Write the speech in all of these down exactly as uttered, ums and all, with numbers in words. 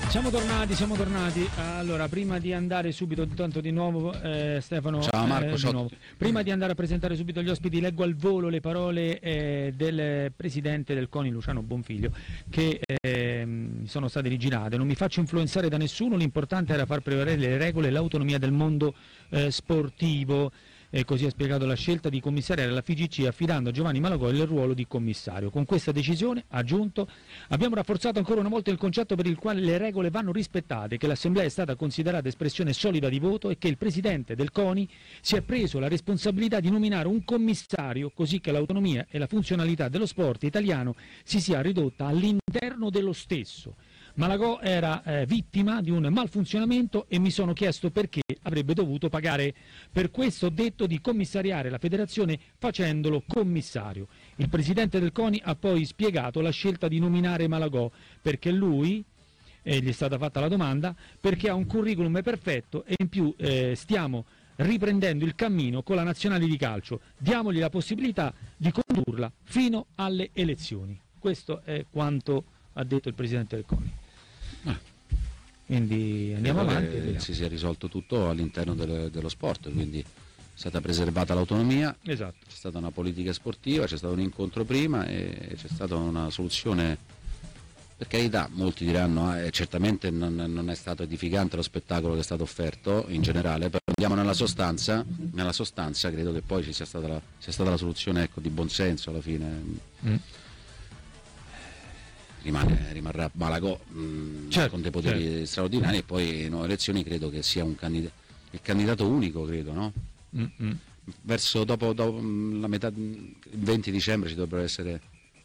Siamo tornati, siamo tornati. Allora, prima di andare subito, intanto di nuovo eh, Stefano, ciao Marco, eh, ciao. di nuovo. Prima di andare a presentare subito gli ospiti, leggo al volo le parole eh, del presidente del CONI, Luciano Bonfiglio, che eh, sono state rigirate. Non mi faccio influenzare da nessuno, l'importante era far prevalere le regole e l'autonomia del mondo eh, sportivo. E così ha spiegato la scelta di commissariare la F I G C affidando a Giovanni Malagò il ruolo di commissario. Con questa decisione, ha aggiunto, abbiamo rafforzato ancora una volta il concetto per il quale le regole vanno rispettate, che l'Assemblea è stata considerata espressione solida di voto e che il Presidente del CONI si è preso la responsabilità di nominare un commissario così che l'autonomia e la funzionalità dello sport italiano si sia ridotta all'interno dello stesso. Malagò era eh, vittima di un malfunzionamento e mi sono chiesto perché avrebbe dovuto pagare. Per questo ho detto di commissariare la federazione facendolo commissario. Il presidente del CONI ha poi spiegato la scelta di nominare Malagò perché lui, e gli è stata fatta la domanda, perché ha un curriculum perfetto e in più eh, stiamo riprendendo il cammino con la nazionale di calcio. Diamogli la possibilità di condurla fino alle elezioni. Questo è quanto ha detto il presidente del CONI. Ah. Quindi andiamo Credo avanti. Che si sia risolto tutto all'interno del, dello sport, quindi è stata preservata l'autonomia, esatto. C'è stata una politica sportiva, c'è stato un incontro prima e c'è stata una soluzione, per carità, molti diranno eh, certamente non, non è stato edificante lo spettacolo che è stato offerto in generale, però andiamo nella sostanza, nella sostanza credo che poi ci sia stata la, sia stata la soluzione, ecco, di buonsenso alla fine. Mm. Rimane, rimarrà Malagò mh, certo, con dei poteri certo. straordinari e poi in nuove elezioni credo che sia un candidato, il candidato unico, credo, no? Mm-hmm. Verso dopo, dopo la metà, il venti dicembre ci dovrebbero essere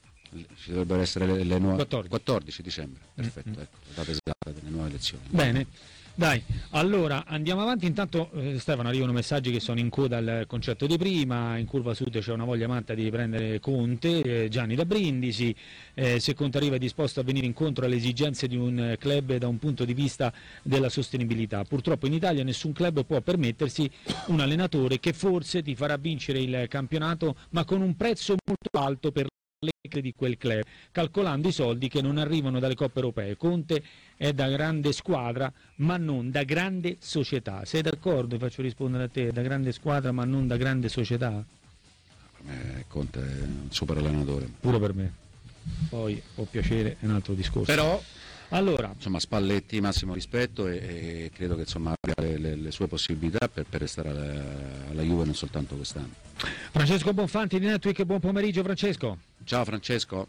ci dovrebbero essere le, le nuove quattordici. quattordici dicembre, perfetto, mm-hmm. ecco, la data esatta delle nuove elezioni. Bene. Dai, allora andiamo avanti. Intanto eh, Stefano, arrivano messaggi che sono in coda al concetto di prima. In Curva Sud c'è una voglia matta di riprendere Conte, eh, Gianni da Brindisi, eh, se Conte arriva è disposto a venire incontro alle esigenze di un club da un punto di vista della sostenibilità. Purtroppo in Italia nessun club può permettersi un allenatore che forse ti farà vincere il campionato ma con un prezzo molto alto per di quel club, calcolando i soldi che non arrivano dalle coppe europee. Conte è da grande squadra ma non da grande società. Sei d'accordo? Faccio rispondere a te, da grande squadra ma non da grande società? Per me Conte è un super allenatore. Pure per me. Poi può piacere, è un altro discorso. Però allora, insomma, Spalletti massimo rispetto e, e credo che insomma abbia le, le sue possibilità per, per restare alla, alla Juve non soltanto quest'anno. Francesco Bonfanti di Netweek, buon pomeriggio Francesco. Ciao Francesco.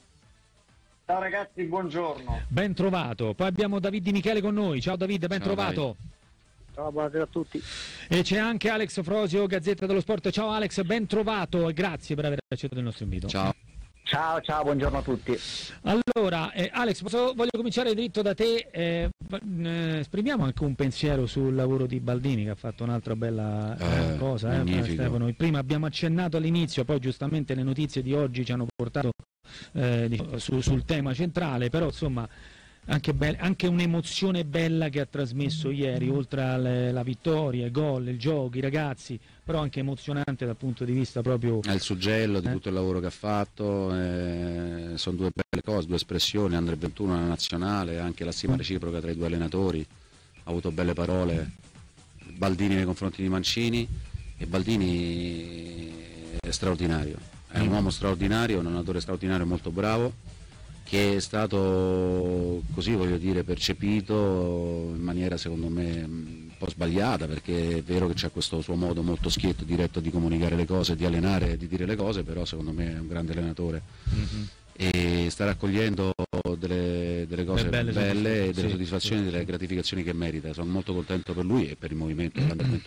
Ciao ragazzi, buongiorno. Ben trovato. Poi abbiamo David Di Michele con noi. Ciao David, ben Ciao, trovato. David. Ciao, buonasera a tutti. E c'è anche Alex Frosio, Gazzetta dello Sport. Ciao Alex, ben trovato e grazie per aver accettato il nostro invito. Ciao. Ciao, ciao, buongiorno a tutti. Allora, eh, Alex, posso, voglio cominciare dritto da te. Eh, eh, esprimiamo anche un pensiero sul lavoro di Baldini, che ha fatto un'altra bella eh, cosa. Eh, Stefano. Prima abbiamo accennato all'inizio, poi giustamente le notizie di oggi ci hanno portato eh, di, su, sul tema centrale, però insomma anche, be- anche un'emozione bella che ha trasmesso ieri, oltre alla vittoria, i gol, il gioco, i ragazzi, però anche emozionante dal punto di vista proprio... È il suggello di eh? tutto il lavoro che ha fatto, eh, sono due belle cose, due espressioni, Under ventuno alla nazionale, anche la stima reciproca tra i due allenatori, ha avuto belle parole Baldini nei confronti di Mancini e Baldini è straordinario, è un uomo straordinario, un allenatore straordinario molto bravo, che è stato, così voglio dire, percepito in maniera secondo me un po' sbagliata, perché è vero che c'è questo suo modo molto schietto, diretto di comunicare le cose, di allenare e di dire le cose, però secondo me è un grande allenatore. Mm-hmm. E sta raccogliendo delle, delle cose belle, belle e delle sì, soddisfazioni, sì, delle gratificazioni che merita. Sono molto contento per lui e per il movimento mm-hmm.